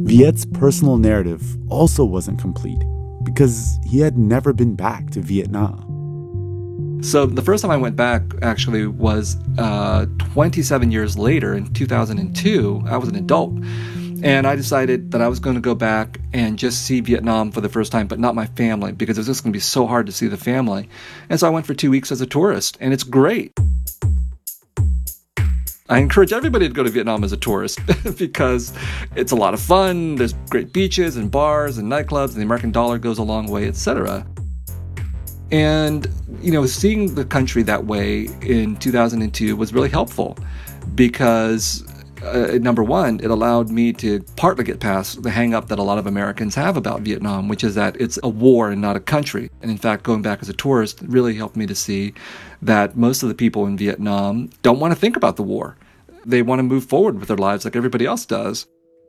Viet's personal narrative also wasn't complete because he had never been back to Vietnam. So the first time I went back actually was 27 years later in 2002. I was an adult. And I decided that I was going to go back and just see Vietnam for the first time, but not my family, because it was just going to be so hard to see the family. And so I went for 2 weeks as a tourist, and it's great. I encourage everybody to go to Vietnam as a tourist because it's a lot of fun. There's great beaches and bars and nightclubs, and the American dollar goes a long way, etc. And, seeing the country that way in 2002 was really helpful because number one, it allowed me to partly get past the hang-up that a lot of Americans have about Vietnam, which is that it's a war and not a country. And in fact, going back as a tourist really helped me to see that most of the people in Vietnam don't want to think about the war. They want to move forward with their lives like everybody else does.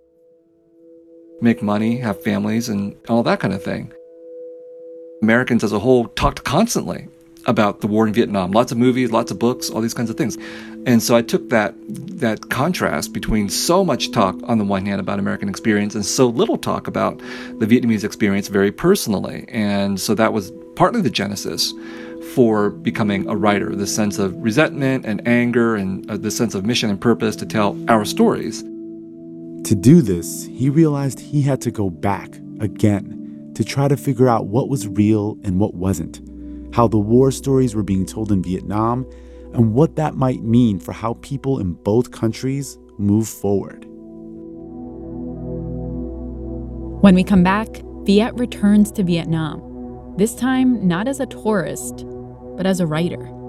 Make money, have families, and all that kind of thing. Americans as a whole talked constantly about the war in Vietnam. Lots of movies, lots of books, all these kinds of things. And so I took that contrast between so much talk on the one hand about American experience and so little talk about the Vietnamese experience very personally. And so that was partly the genesis for becoming a writer, the sense of resentment and anger and the sense of mission and purpose to tell our stories. To do this, he realized he had to go back again to try to figure out what was real and what wasn't, how the war stories were being told in Vietnam, and what that might mean for how people in both countries move forward. When we come back, Viet returns to Vietnam, this time not as a tourist, but as a writer.